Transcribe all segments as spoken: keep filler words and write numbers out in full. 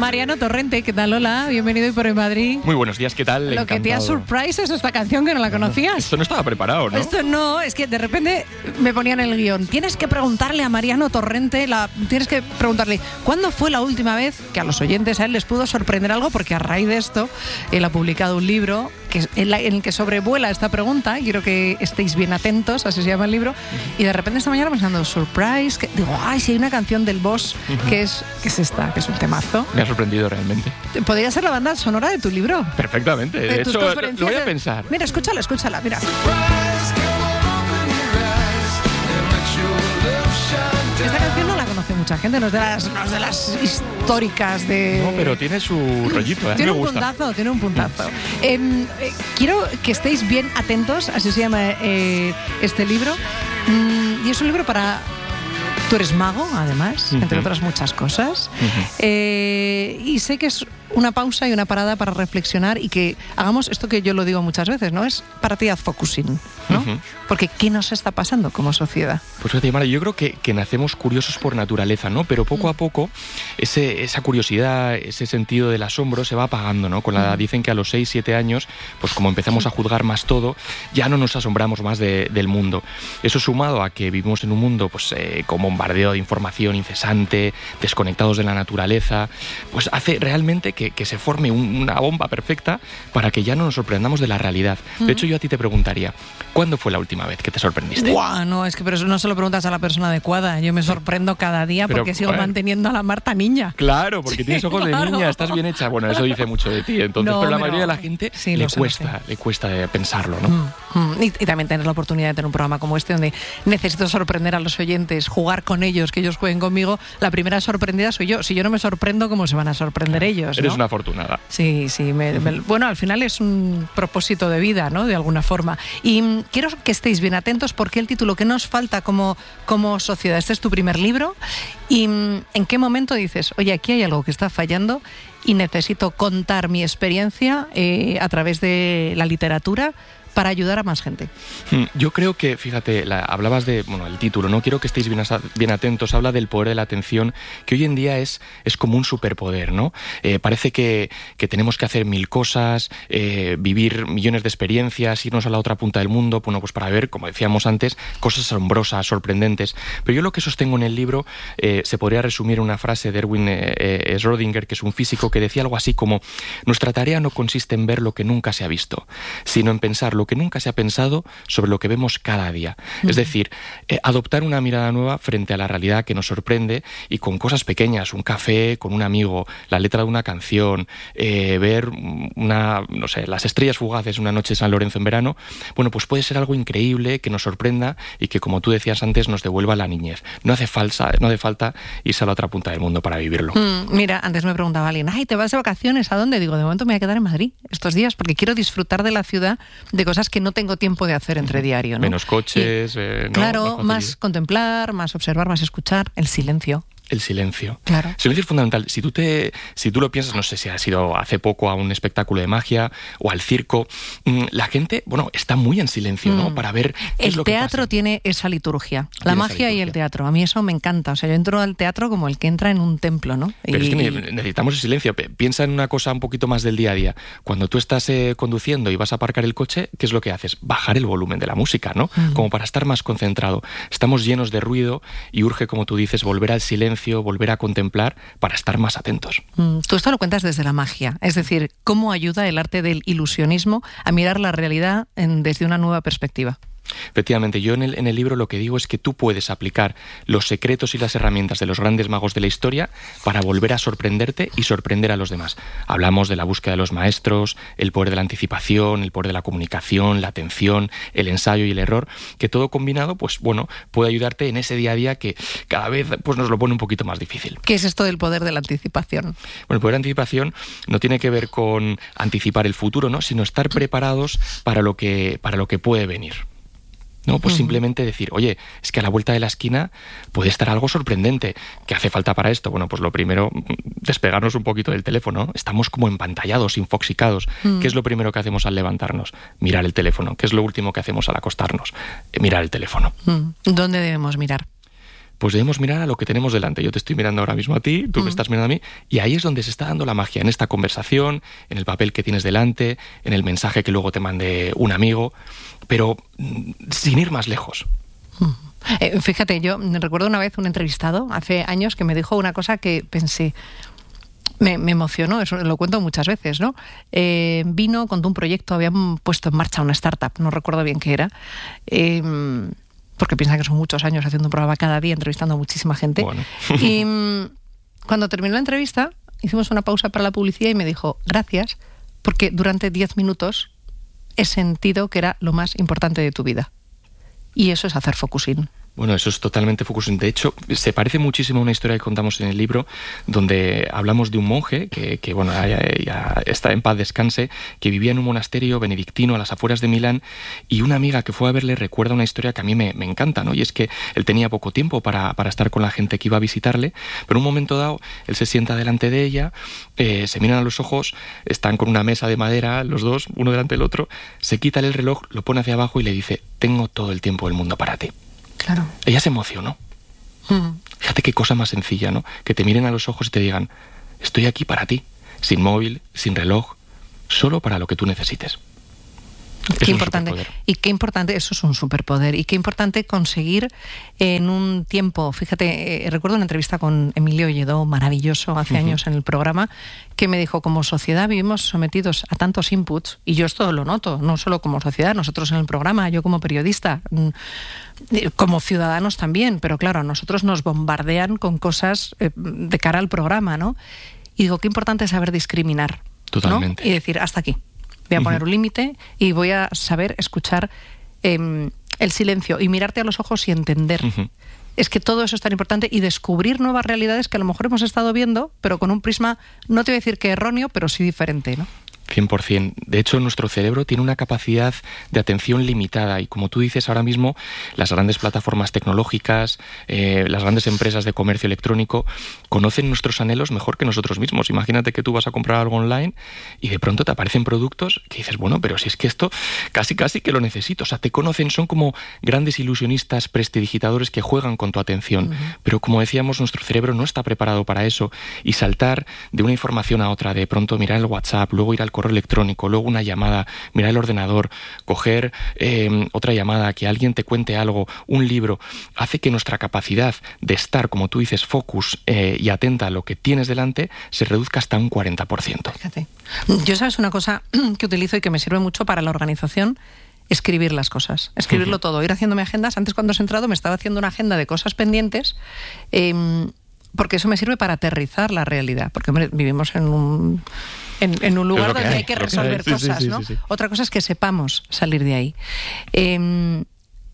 Mariano Torrente, ¿qué tal? Hola, bienvenido hoy por en Madrid. Muy buenos días, ¿qué tal? Lo Encantado. que te ha surprise es esta canción que no la conocías. Esto no estaba preparado, ¿no? Esto no, es que de repente me ponían en el guión. Tienes que preguntarle a Mariano Torrente, la, tienes que preguntarle, ¿cuándo fue la última vez que a los oyentes a él les pudo sorprender algo? Porque a raíz de esto, él ha publicado un libro que, en, la, en el que sobrevuela esta pregunta. Quiero que estéis bien atentos, así se llama el libro. Y de repente esta mañana pensando, surprise, que, digo, ay, si hay una canción del Boss uh-huh. que, es, que es esta, que es un temazo. Me ha sorprendido realmente. Podría ser la banda sonora de tu libro. Perfectamente, de, de hecho lo, lo voy a pensar. Mira, escúchala, escúchala, mira. Esta canción no la conoce mucha gente, no es de las, no es de las históricas de... No, pero tiene su rollito, ¿eh? Tiene me un gusta. puntazo, tiene un puntazo. eh, eh, quiero que estéis bien atentos, así se llama eh, este libro. Mm, y es un libro para... Tú eres mago, además, uh-huh. entre otras muchas cosas. Uh-huh. Eh, y sé que es una pausa y una parada para reflexionar y que hagamos esto que yo lo digo muchas veces, ¿no? Es para ti haz focusing, ¿no? Uh-huh. Porque ¿qué nos está pasando como sociedad? Pues fíjate, Mara, yo creo que, que nacemos curiosos por naturaleza, ¿no? Pero poco a poco ese, esa curiosidad, ese sentido del asombro se va apagando, ¿no? Con la edad, dicen que a los seis, siete años, pues como empezamos a juzgar más todo, ya no nos asombramos más de, del mundo. Eso sumado a que vivimos en un mundo pues eh, con bombardeo de información incesante, desconectados de la naturaleza, pues hace realmente que, que se forme un, una bomba perfecta para que ya no nos sorprendamos de la realidad. De uh-huh. hecho, yo a ti te preguntaría, ¿cuándo fue la última vez que te sorprendiste? Buah, no, es que pero eso no se lo preguntas a la persona adecuada. Yo me sorprendo cada día pero, porque sigo bueno, manteniendo a la Marta niña. Claro, porque tienes ojos claro. de niña, estás bien hecha. Bueno, eso dice mucho de ti. Entonces, no, pero la pero, mayoría de la gente sí, le cuesta, le cuesta pensarlo, ¿no? Mm, mm. Y, y también tener la oportunidad de tener un programa como este donde necesito sorprender a los oyentes, jugar con ellos, que ellos jueguen conmigo. La primera sorprendida soy yo. Si yo no me sorprendo, ¿cómo se van a sorprender claro. ellos? Eres ¿no? una afortunada. Sí, sí. Me, uh-huh. me, bueno, al final es un propósito de vida, ¿no? De alguna forma. Y mm, quiero que estéis bien atentos porque el título que nos falta como, como sociedad, este es tu primer libro, y mm, en qué momento dices, oye, aquí hay algo que está fallando y necesito contar mi experiencia eh, a través de la literatura para ayudar a más gente. Yo creo que, fíjate, la, hablabas de, bueno, el título, no quiero que estéis bien, bien atentos, habla del poder de la atención, que hoy en día es, es como un superpoder, ¿no? Eh, parece que, que tenemos que hacer mil cosas, eh, vivir millones de experiencias, irnos a la otra punta del mundo, bueno, pues para ver, como decíamos antes, cosas asombrosas, sorprendentes. Pero yo lo que sostengo en el libro eh, se podría resumir en una frase de Erwin eh, eh, Schrödinger, que es un físico, que decía algo así como, nuestra tarea no consiste en ver lo que nunca se ha visto, sino en pensar lo que nunca se ha pensado sobre lo que vemos cada día. Uh-huh. Es decir, eh, adoptar una mirada nueva frente a la realidad que nos sorprende y con cosas pequeñas, un café con un amigo, la letra de una canción, eh, ver una, no sé, las estrellas fugaces una noche de San Lorenzo en verano, bueno, pues puede ser algo increíble, que nos sorprenda y que, como tú decías antes, nos devuelva la niñez. No hace falta, no hace falta irse a la otra punta del mundo para vivirlo. Mm, mira, antes me preguntaba alguien, ay, ¿te vas de vacaciones? ¿A dónde? Digo, de momento me voy a quedar en Madrid estos días porque quiero disfrutar de la ciudad, de cosas que no tengo tiempo de hacer entre diario, ¿no? Menos coches, y, eh, ¿no? Claro, más, más contemplar, más observar, más escuchar, el silencio. El silencio. Claro. El silencio es fundamental. Si tú te, si tú lo piensas, no sé si has ido hace poco a un espectáculo de magia o al circo, la gente, bueno, está muy en silencio, ¿no? Mm. Para ver qué el es lo que teatro pasa. Tiene esa liturgia, la magia liturgia. Y el teatro. A mí eso me encanta. O sea, yo entro al teatro como el que entra en un templo, ¿no? Pero y... es que necesitamos el silencio. Piensa en una cosa un poquito más del día a día. Cuando tú estás eh, conduciendo y vas a aparcar el coche, ¿qué es lo que haces? Bajar el volumen de la música, ¿no? Mm. Como para estar más concentrado. Estamos llenos de ruido y urge, como tú dices, volver al silencio, volver a contemplar para estar más atentos. Mm, tú esto lo cuentas desde la magia, es decir, cómo ayuda el arte del ilusionismo a mirar la realidad en, desde una nueva perspectiva. Efectivamente, yo en el, en el libro lo que digo es que tú puedes aplicar los secretos y las herramientas de los grandes magos de la historia para volver a sorprenderte y sorprender a los demás. Hablamos de la búsqueda de los maestros, el poder de la anticipación, el poder de la comunicación, la atención, el ensayo y el error, que todo combinado, pues bueno, puede ayudarte en ese día a día que cada vez pues, nos lo pone un poquito más difícil. ¿Qué es esto del poder de la anticipación? Bueno, el poder de la anticipación no tiene que ver con anticipar el futuro, ¿no? Sino estar preparados para lo que, para lo que puede venir. No, pues uh-huh. simplemente decir, oye, es que a la vuelta de la esquina puede estar algo sorprendente. ¿Qué hace falta para esto? Bueno, pues lo primero, despegarnos un poquito del teléfono. Estamos como empampallados, infoxicados. Uh-huh. ¿Qué es lo primero que hacemos al levantarnos? Mirar el teléfono. ¿Qué es lo último que hacemos al acostarnos? Eh, mirar el teléfono. Uh-huh. ¿Dónde debemos mirar? pues debemos mirar a lo que tenemos delante. Yo te estoy mirando ahora mismo a ti, tú mm. me estás mirando a mí, y ahí es donde se está dando la magia, en esta conversación, en el papel que tienes delante, en el mensaje que luego te mande un amigo, pero sin ir más lejos. Mm. Eh, fíjate, yo recuerdo una vez un entrevistado hace años que me dijo una cosa que pensé, me, me emocionó, eso lo cuento muchas veces, ¿no? Eh, vino, contó un proyecto, habían puesto en marcha una startup, no recuerdo bien qué era, eh, porque piensa que son muchos años haciendo un programa cada día, entrevistando a muchísima gente. Bueno. Y cuando terminó la entrevista, hicimos una pausa para la publicidad y me dijo, gracias, porque durante diez minutos he sentido que era lo más importante de tu vida. Y eso es hacer focusing. Bueno, eso es totalmente focusing. De hecho, se parece muchísimo a una historia que contamos en el libro, donde hablamos de un monje que, que bueno, ya, ya está en paz descanse, que vivía en un monasterio benedictino a las afueras de Milán, y una amiga que fue a verle recuerda una historia que a mí me, me encanta, ¿no? Y es que él tenía poco tiempo para, para estar con la gente que iba a visitarle, pero en un momento dado, él se sienta delante de ella, eh, se miran a los ojos, están con una mesa de madera, los dos, uno delante del otro, se quita el reloj, lo pone hacia abajo y le dice, tengo todo el tiempo del mundo para ti. Claro. Ella se emocionó. Mm. Fíjate qué cosa más sencilla, ¿no? Que te miren a los ojos y te digan, estoy aquí para ti, sin móvil, sin reloj, solo para lo que tú necesites. Qué es importante. Y qué importante, eso es un superpoder. Y qué importante conseguir en un tiempo. Fíjate, eh, recuerdo una entrevista con Emilio Lledó, maravilloso, hace uh-huh. años en el programa, que me dijo, como sociedad vivimos sometidos a tantos inputs, y yo esto lo noto, no solo como sociedad, nosotros en el programa, yo como periodista, como ciudadanos también, pero claro, a nosotros nos bombardean con cosas eh, de cara al programa, ¿no? Y digo, qué importante es saber discriminar. Totalmente. ¿No? Y decir, hasta aquí. Voy a poner un límite y voy a saber escuchar eh, el silencio y mirarte a los ojos y entender. Uh-huh. Es que todo eso es tan importante y descubrir nuevas realidades que a lo mejor hemos estado viendo, pero con un prisma, no te voy a decir que erróneo, pero sí diferente, ¿no? cien por ciento. De hecho, nuestro cerebro tiene una capacidad de atención limitada y, como tú dices ahora mismo, las grandes plataformas tecnológicas, eh, las grandes empresas de comercio electrónico conocen nuestros anhelos mejor que nosotros mismos. Imagínate que tú vas a comprar algo online y de pronto te aparecen productos que dices, bueno, pero si es que esto casi casi que lo necesito. O sea, te conocen, son como grandes ilusionistas prestidigitadores que juegan con tu atención. Uh-huh. Pero, como decíamos, nuestro cerebro no está preparado para eso, y saltar de una información a otra, de pronto mirar el WhatsApp, luego ir al correo electrónico, luego una llamada, mirar el ordenador, coger eh, otra llamada, que alguien te cuente algo, un libro, hace que nuestra capacidad de estar, como tú dices, focus eh, y atenta a lo que tienes delante, se reduzca hasta un cuarenta por ciento. Fíjate. Yo, sabes, una cosa que utilizo y que me sirve mucho para la organización, escribir las cosas, escribirlo uh-huh. todo, ir haciéndome agendas. Antes, cuando has entrado, me estaba haciendo una agenda de cosas pendientes, eh, porque eso me sirve para aterrizar la realidad, porque, hombre, vivimos en un... En, en un lugar donde hay, hay que resolver que hay. cosas, sí, sí, ¿no? Sí, sí, sí. Otra cosa es que sepamos salir de ahí. Eh,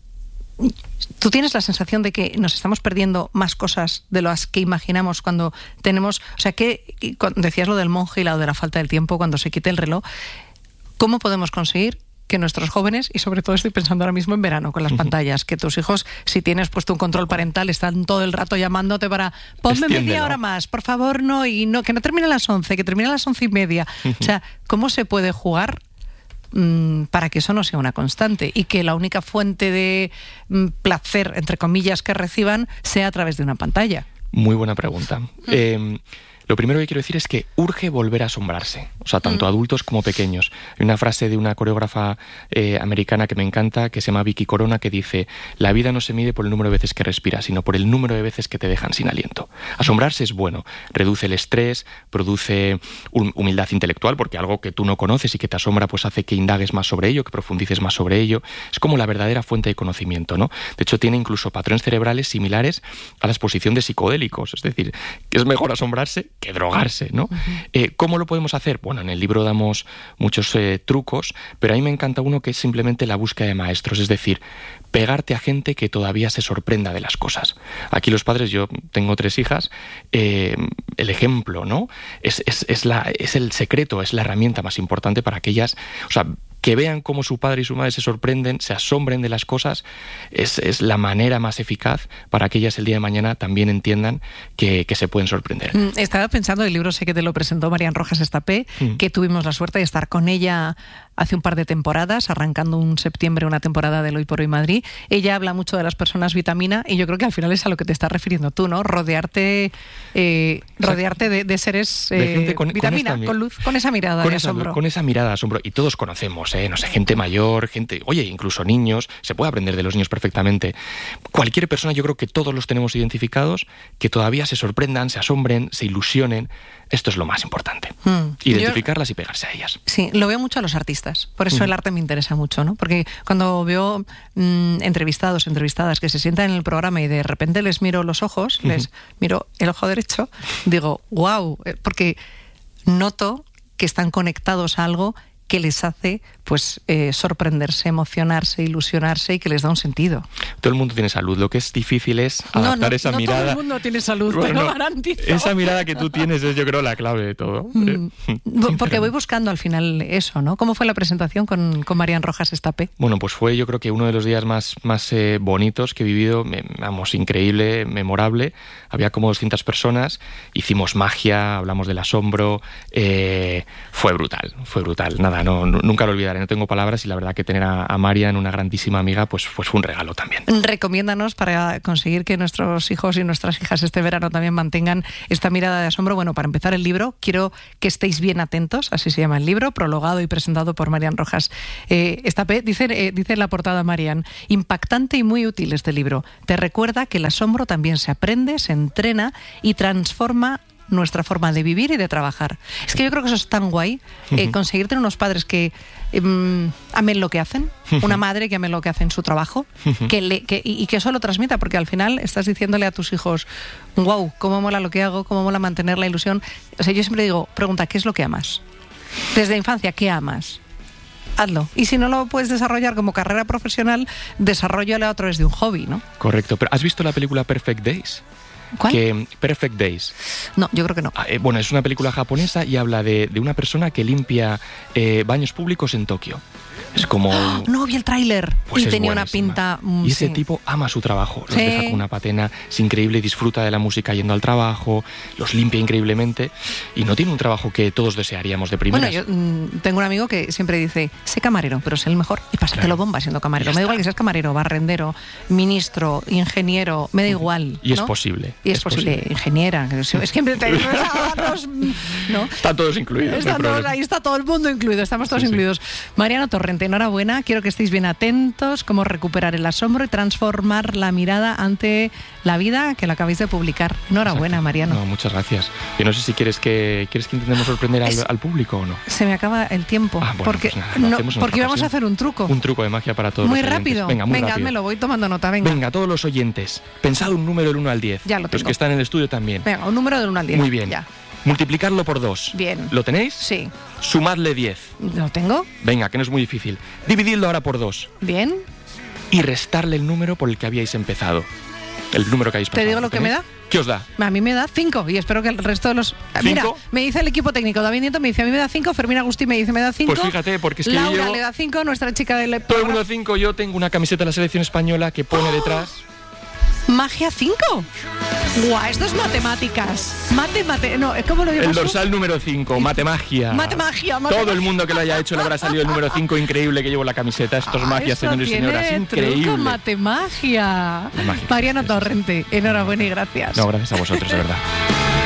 ¿Tú tienes la sensación de que nos estamos perdiendo más cosas de las que imaginamos cuando tenemos... O sea, que decías lo del monje y lo de la falta del tiempo cuando se quite el reloj. ¿Cómo podemos conseguir que nuestros jóvenes, y sobre todo estoy pensando ahora mismo en verano con las uh-huh. pantallas, que tus hijos, si tienes puesto un control parental, están todo el rato llamándote para ponme Extiéndelo. media hora más, por favor, no, y no, que no termine a las once, que termine a las once y media. Uh-huh. O sea, ¿cómo se puede jugar mmm, para que eso no sea una constante y que la única fuente de mmm, placer, entre comillas, que reciban sea a través de una pantalla? Muy buena pregunta. Uh-huh. Eh, Lo primero que quiero decir es que urge volver a asombrarse, o sea, tanto mm. adultos como pequeños. Hay una frase de una coreógrafa eh, americana que me encanta, que se llama Vicky Corona, que dice: la vida no se mide por el número de veces que respiras, sino por el número de veces que te dejan sin aliento. Asombrarse es bueno, reduce el estrés, produce humildad intelectual, porque algo que tú no conoces y que te asombra, pues hace que indagues más sobre ello, que profundices más sobre ello. Es como la verdadera fuente de conocimiento, ¿no? De hecho, tiene incluso patrones cerebrales similares a la exposición de psicodélicos, es decir, que es mejor asombrarse que drogarse, ¿no? Uh-huh. Eh, ¿Cómo lo podemos hacer? Bueno, en el libro damos muchos eh, trucos, pero a mí me encanta uno que es simplemente la búsqueda de maestros, es decir, pegarte a gente que todavía se sorprenda de las cosas. Aquí los padres, yo tengo tres hijas, eh, el ejemplo, ¿no? Es, es, es, la, es el secreto, es la herramienta más importante para que ellas, o sea, que vean cómo su padre y su madre se sorprenden, se asombren de las cosas, es, es la manera más eficaz para que ellas el día de mañana también entiendan que, que se pueden sorprender. Estaba pensando, el libro sé que te lo presentó Marian Rojas Estapé, mm. que tuvimos la suerte de estar con ella hace un par de temporadas, arrancando un septiembre una temporada del Hoy por Hoy Madrid. Ella habla mucho de las personas vitamina y yo creo que al final es a lo que te estás refiriendo tú, ¿no? Rodearte, eh, rodearte de, de seres eh, de gente con, vitamina, con, con luz, con esa mirada con de esa, asombro. Con esa mirada de asombro. Y todos conocemos, ¿eh? No sé, gente mayor, gente, oye, incluso niños, se puede aprender de los niños perfectamente. Cualquier persona, yo creo que todos los tenemos identificados, que todavía se sorprendan, se asombren, se ilusionen. Esto es lo más importante. Mm. Identificarlas yo, y pegarse a ellas. Sí, lo veo mucho a los artistas. Por eso mm. el arte me interesa mucho, ¿no? Porque cuando veo mmm, entrevistados, entrevistadas que se sientan en el programa y de repente les miro los ojos, mm-hmm. les miro el ojo derecho, digo, wow, porque noto que están conectados a algo que les hace pues eh, sorprenderse, emocionarse, ilusionarse y que les da un sentido. Todo el mundo tiene salud, lo que es difícil es adaptar no, no, esa no mirada. Todo el mundo tiene salud, bueno, te lo garantizo. Esa mirada que tú tienes es, yo creo, la clave de todo. Mm, porque voy buscando al final eso, ¿no? ¿Cómo fue la presentación con, con Marian Rojas Estapé? Bueno, pues fue yo creo que uno de los días más, más eh, bonitos que he vivido, me, vamos, increíble, memorable. Había como doscientas personas, hicimos magia, hablamos del asombro, eh, fue brutal, fue brutal. Nada, no, nunca lo olvidaré, no tengo palabras y la verdad que tener a, a Marian, una grandísima amiga, pues, pues fue un regalo también. Recomiéndanos para conseguir que nuestros hijos y nuestras hijas este verano también mantengan esta mirada de asombro. Bueno, para empezar el libro, quiero que estéis bien atentos, así se llama el libro, prologado y presentado por Marian Rojas eh, Estapé. Dice, eh, dice en la portada Marian, impactante y muy útil este libro. Te recuerda que el asombro también se aprende, se entrena y transforma nuestra forma de vivir y de trabajar. Es que yo creo que eso es tan guay, eh, uh-huh. conseguir tener unos padres que eh, amen lo que hacen, uh-huh. una madre que ame lo que hace en su trabajo, uh-huh. que le, que, y, y que eso lo transmita, porque al final estás diciéndole a tus hijos, wow, cómo mola lo que hago, cómo mola mantener la ilusión. O sea, yo siempre digo, pregunta, ¿qué es lo que amas? Desde la infancia, ¿qué amas? Hazlo. Y si no lo puedes desarrollar como carrera profesional, desarrollalo a través de un hobby, ¿no? Correcto. Pero ¿has visto la película Perfect Days? ¿Cuál? Que, Perfect Days. No, yo creo que no. Eh, bueno, es una película japonesa y habla de, de una persona que limpia eh, baños públicos en Tokio. Es como... ¡Oh! No, vi el tráiler pues y tenía buenísima. Una pinta... Mm, y ese sí. tipo ama su trabajo. Los sí. deja con una patena, es increíble, disfruta de la música yendo al trabajo, los limpia increíblemente y no tiene un trabajo que todos desearíamos de primeras. Bueno, yo mm, tengo un amigo que siempre dice, sé camarero, pero sé el mejor y pásatelo claro. bomba siendo camarero. Me da igual que seas camarero, barrendero, ministro, ingeniero, me da igual. Y ¿no? es posible. Y es, es posible. posible. Ingeniera. Es que ¿no? Están todos incluidos. Están no todos, ahí está todo el mundo incluido, estamos todos sí, incluidos. Sí. Mariano Torrente, enhorabuena, quiero que estéis bien atentos, cómo recuperar el asombro y transformar la mirada ante la vida, que la acabáis de publicar. Enhorabuena, Exacto. Mariano. No, muchas gracias. Yo no sé si quieres que quieres que intentemos sorprender al, al público o no. Se me acaba el tiempo. Ah, bueno, porque pues nada, no, porque íbamos a hacer un truco. Un truco de magia para todos muy los oyentes. Rápido. Venga, muy venga, rápido. me lo voy tomando nota. Venga. Venga, todos los oyentes, pensad un número del uno al diez. Ya lo tengo. Los que están en el estudio también. Venga, un número del uno al diez. Muy bien. Ya. Multiplicarlo por dos. Bien. ¿Lo tenéis? Sí. Sumadle diez. ¿Lo tengo? Venga, que no es muy difícil. Divididlo ahora por dos. Bien. Y restarle el número por el que habíais empezado. El número que habéis pasado. ¿Te digo lo que me da? ¿Qué os da? A mí me da cinco y espero que el resto de los... ¿Cinco? Mira, me dice el equipo técnico, David Nieto me dice, a mí me da cinco, Fermín Agustín me dice, me da cinco. Pues fíjate, porque es que Laura yo llevo... le da cinco, nuestra chica del... Todo el mundo cinco, yo tengo una camiseta de la selección española que pone ¡Oh! detrás... ¿Magia cinco? ¡Guau! Esto es matemáticas. Mate, mate... No, ¿cómo lo dices El tú? dorsal número cinco, matemagia. Matemagia, Todo matemagia. el mundo que lo haya hecho le habrá salido el número cinco, increíble que llevo la camiseta. Esto es Ah, magia, eso señores y tiene señoras, increíble. Truco, matemagia. La magia. Mariano Torrente, enhorabuena y gracias. No, gracias a vosotros, de verdad.